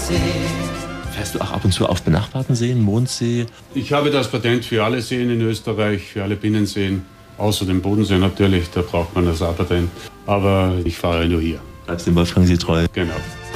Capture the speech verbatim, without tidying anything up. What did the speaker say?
Fährst du auch ab und zu auf benachbarten Seen, Mondsee? Ich habe das Patent für alle Seen in Österreich, für alle Binnenseen, außer dem Bodensee natürlich, da braucht man das A-Patent. Aber ich fahre nur hier. Bleibst dem Wolfgangsee treu? Genau.